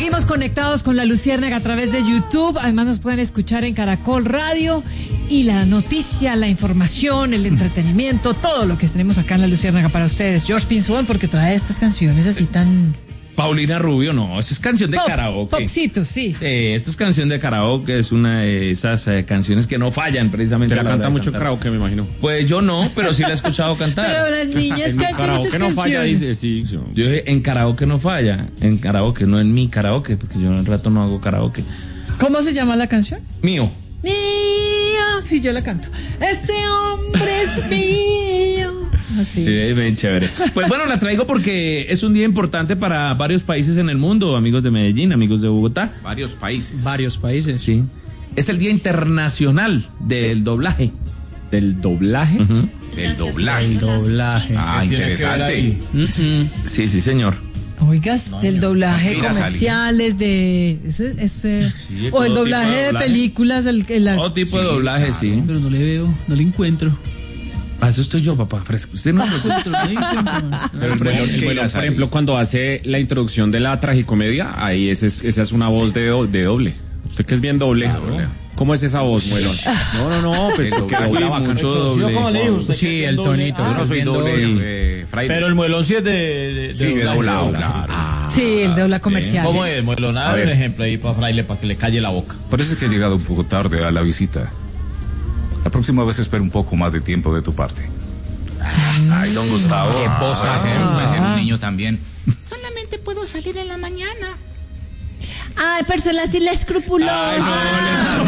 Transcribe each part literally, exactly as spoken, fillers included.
Seguimos conectados con La Luciérnaga a través de YouTube. Además nos pueden escuchar en Caracol Radio. Y la noticia, la información, el entretenimiento, todo lo que tenemos acá en La Luciérnaga para ustedes. George Pinzón, porque trae estas canciones así tan... Paulina Rubio, no, eso es canción de Pop, karaoke. Popcitos, sí. Eh, esto es canción de karaoke, es una de esas eh, canciones que no fallan precisamente. Te la canta mucho karaoke, me imagino. Pues yo no, pero sí la he escuchado cantar. Pero las niñas en cantan karaoke esas no canciones. falla, dice, sí. Yo. Yo dije, en karaoke no falla, en karaoke, no en mi karaoke, porque yo en el rato no hago karaoke. ¿Cómo se llama la canción? Mío. Mío, sí, yo la canto. Ese hombre es mío. Así. Sí, bien chévere. Pues bueno, la traigo porque es un día importante para varios países en el mundo, amigos de Medellín, amigos de Bogotá. Varios países. Varios países, sí. Es el Día Internacional del Doblaje. ¿Del doblaje? Uh-huh. Del doblaje. El doblaje. Ah, interesante. Uh-huh. Sí, sí, señor. Oigas, no, del doblaje no, comerciales, de ese, ese sí, o el doblaje de, doblaje de películas, el, el todo tipo sí, de doblaje, claro. Sí. Pero no le veo, no le encuentro. Para eso estoy yo, papá, fresco. Usted no lo encuentro, no encuentro. Pero el melón, el melón, por ejemplo, cuando hace la introducción de la tragicomedia, ahí ese es, esa es una voz de, do, de doble. Usted que es bien doble. Claro. ¿Cómo es esa voz, melón? No, no, no, pues porque dobla mucho doble. ¿Cómo le dijo usted? Sí, el tonito. Ah, yo no soy doble, sí. eh, Pero el muelón sí es de, de, de sí, de doblado, claro. Ah, sí, el dobla comercial. ¿Cómo es, muelón? A ver, un ejemplo ahí para Fraile, para que le calle la boca. Parece que he llegado un poco tarde a la visita. La próxima vez espero un poco más de tiempo de tu parte. Ay, don Gustavo. Qué voz hace, puede ser un niño también. Solamente puedo salir en la mañana. Ay, persona así la escrupulosa. Ay, no,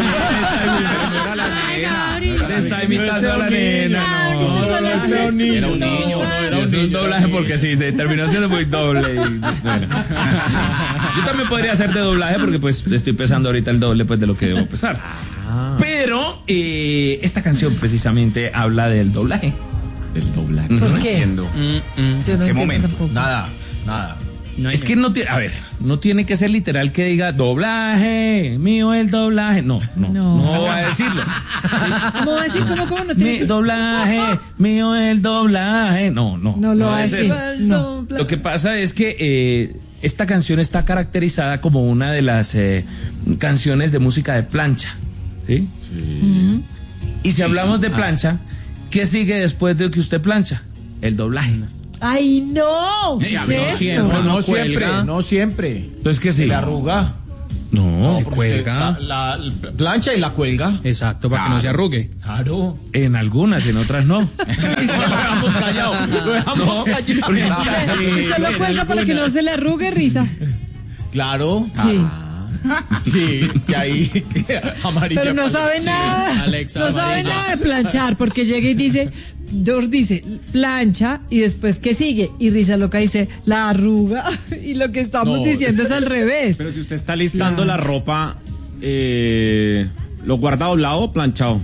le está, no era la nena. Te está imitando a la nena. No, no, no, era un niño. Era un niño. Era un niño. Doblaje porque sí, terminó siendo muy doble. Y, bueno. Yo también podría hacer de doblaje porque pues estoy pesando ahorita el doble pues de lo que debo pesar. Pero eh, esta canción precisamente habla del doblaje. El doblaje. ¿Por no qué? entiendo. Mm-mm. Yo no ¿Qué momento? Tampoco. Nada, nada. No es que no tiene, a ver, no tiene que ser literal que diga doblaje, mío el doblaje. No, no, no, no va a decirlo. ¿Sí? ¿Cómo va a decir? ¿Cómo, cómo no tiene? Mi doblaje, mío el doblaje. No, no. No lo va a decir. No. Lo que pasa es que eh, esta canción está caracterizada como una de las eh, canciones de música de plancha. ¿Sí? Sí. Uh-huh. Y si sí. hablamos de plancha, ¿qué sigue después de que usted plancha? El doblaje. ¡Ay, no! ¿Qué no, es siempre, esto? no, no siempre, no siempre. Entonces, ¿qué sigue? La arruga. No, no se cuelga. La, la plancha y la cuelga. Exacto, para claro. que no se arrugue. Claro. En algunas, en otras no. Lo dejamos callado. Lo dejamos no, callado. ¿Y se lo cuelga para que no se le arrugue, Risa? Claro. Sí. Ah. Sí, y ahí amarilla. Pero no sabe sí. nada. Alexa, no amarilla. sabe nada de planchar, porque llega y dice, George dice, plancha, y después, ¿qué sigue? Y Risa Loca dice, la arruga. Y lo que estamos no, diciendo es al revés. Pero si usted está listando plancha. La ropa, eh, ¿lo guarda doblado o planchado?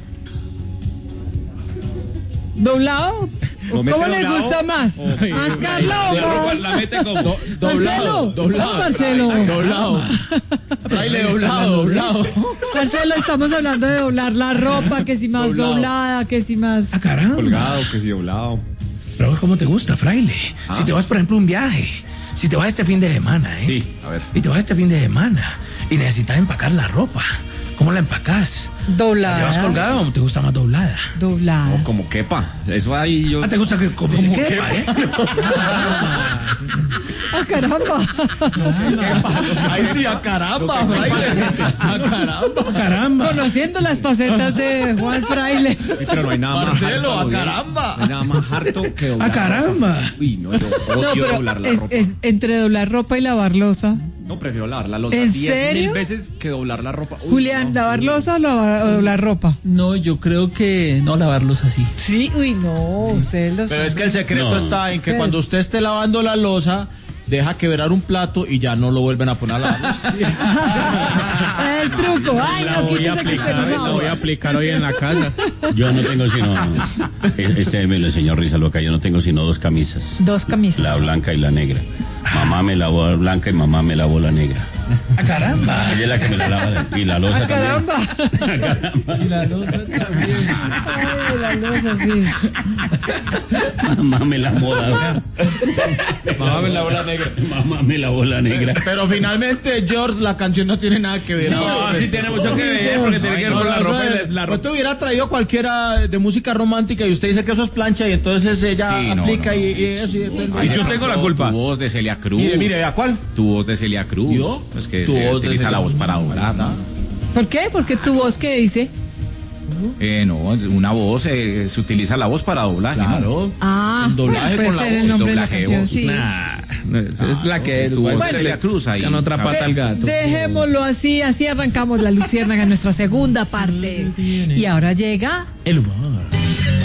¿Doblado? ¿Cómo le gusta más? Oh, ¿Más Carlos? La mete como Do, doblado, doblado. Marcelo. Doblado. Baile doblado, doblado. Marcelo, estamos hablando de doblar la ropa, que si más doblado. doblada, que si más... Ah, caramba. Colgado, que si doblado. Pero ¿cómo te gusta, fraile? Ah. Si te vas, por ejemplo, a un viaje, si te vas este fin de semana, ¿eh? Sí, a ver. Y te vas este fin de semana y necesitas empacar la ropa. ¿Cómo la empacás? Doblada. ¿Te vas colgada o te gusta más doblada? Doblada. O como quepa. Eso ahí yo. Ah, ¿te gusta que como, sí, como quepa, eh? ¡Ah, caramba! Ahí sí, a caramba, Fraile. A caramba. ¡A caramba! Conociendo las facetas de Juan Fraile. Sí, pero no hay nada Marcelo, más. Marcelo, a caramba. No hay nada más harto que doblar. ¡A caramba! Uy, no, yo odio no, pero doblar la es, ropa. Es entre doblar ropa y lavar losa. No, prefiero lavar la losa ¿En diez serio? mil veces que doblar la ropa. Uy, Julián, no, ¿lavar uy. losa o, lavar, o doblar ropa? No, yo creo que no lavarlos así. Sí, uy, no, sí. Ustedes los... Pero es que el secreto no. está en que Pero... cuando usted esté lavando la losa, deja quebrar un plato y ya no lo vuelven a poner a lavar. El truco, ay, La no, voy a quítese que aplicar, usted no la voy a aplicar hoy en la casa. Yo no tengo sino, este me lo enseñó Risa Loca, yo no tengo sino dos camisas. Dos camisas. La blanca y la negra. Mamá me lavó la blanca y mamá me lavó la negra. ¡Ah, caramba! Ella es la que me la lava. Y la losa ¡Ah, caramba! también. ¡Ah, caramba! Y la losa también. Ay, la losa, sí. Mamá me lavó la Mamá me lavó la negra. Mamá me lavó la negra. Pero finalmente, George, la canción no tiene nada que ver. No, sí tiene mucho que ver, porque tiene que ver con la ropa y la, la ropa. Pues te hubiera traído cualquiera de música romántica y usted dice que eso es plancha y entonces ella Sí, no, aplica no, no, y, no, y eso. Y, sí. Y yo tengo la culpa. Tu voz de Celia Cruz. Mire, mire, ¿a cuál? Tu voz de Celia Cruz. ¿Yo? Pues que Tu se voz de utiliza Celia la voz Cruz. para doblar, ¿no? ¿Por qué? Porque tu voz, ¿qué dice? Eh, no, es una voz, eh, se utiliza la voz para doblaje, ¿no? Claro. Ah, El doblaje puede con la ser el voz, nombre de la doblaje de canción, voz. sí. Nah, no, es, es la que es tu voz de Celia Cruz ahí. Buscan otra pata al gato. Dejémoslo así, así arrancamos la Luciérnaga en nuestra segunda parte. Y ahora llega El humor.